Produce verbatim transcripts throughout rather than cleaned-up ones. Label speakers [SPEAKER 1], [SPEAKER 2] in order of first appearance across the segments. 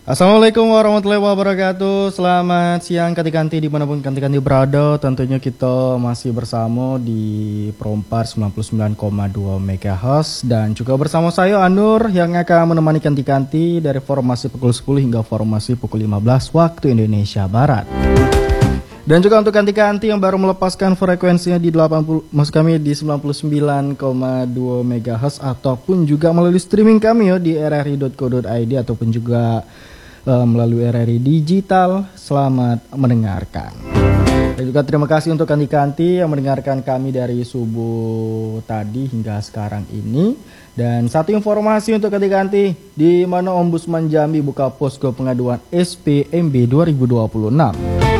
[SPEAKER 1] Assalamualaikum warahmatullahi wabarakatuh. Selamat siang kanti-kanti dimanapun kanti-kanti berada. Tentunya kita masih bersama di Perompat sembilan puluh sembilan koma dua megahertz. Dan juga bersama saya Anur yang akan menemani kanti-kanti dari formasi pukul sepuluh hingga formasi pukul lima belas waktu Indonesia Barat. Dan juga untuk kanti-kanti yang baru melepaskan frekuensinya di delapan puluh, maksud kami di sembilan puluh sembilan koma dua megahertz ataupun juga melalui streaming kami ya di r r i dot co dot i d ataupun juga uh, melalui R R I Digital. Selamat mendengarkan. Dan juga terima kasih untuk kanti-kanti yang mendengarkan kami dari subuh tadi hingga sekarang ini. Dan satu informasi untuk kanti-kanti, di mana Ombudsman Jambi buka posko pengaduan S P M B dua ribu dua puluh enam.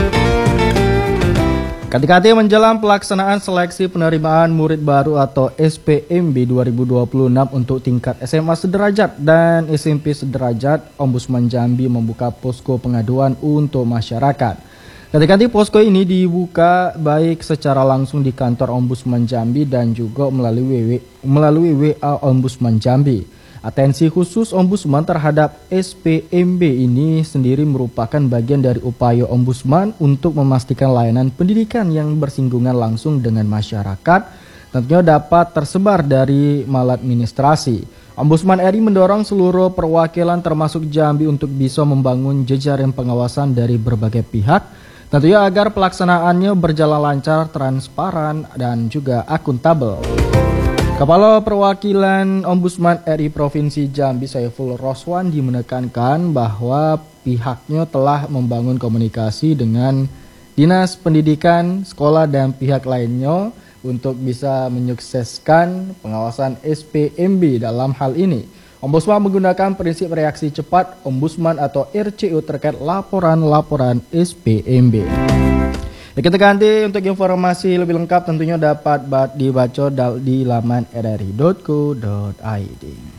[SPEAKER 1] Kanti-kanti menjelang pelaksanaan seleksi penerimaan murid baru atau S P M B dua ribu dua puluh enam untuk tingkat S M A sederajat dan S M P sederajat, Ombudsman Jambi membuka posko pengaduan untuk masyarakat. Kanti-kanti posko ini dibuka baik secara langsung di kantor Ombudsman Jambi dan juga melalui melalui W A Ombudsman Jambi. Atensi khusus Ombudsman terhadap S P M B ini sendiri merupakan bagian dari upaya Ombudsman untuk memastikan layanan pendidikan yang bersinggungan langsung dengan masyarakat tentunya dapat tersebar dari maladministrasi. Ombudsman R I mendorong seluruh perwakilan termasuk Jambi untuk bisa membangun jejaring pengawasan dari berbagai pihak tentunya agar pelaksanaannya berjalan lancar, transparan, dan juga akuntabel. Kepala Perwakilan Ombudsman R I Provinsi Jambi Saiful Roswandi menekankan bahwa pihaknya telah membangun komunikasi dengan Dinas Pendidikan, sekolah dan pihak lainnya untuk bisa menyukseskan pengawasan S P M B dalam hal ini. Ombudsman menggunakan prinsip reaksi cepat Ombudsman atau R C U terkait laporan-laporan S P M B. Ya, kita ganti untuk informasi lebih lengkap tentunya dapat dibaca di laman r r i dot co dot i d.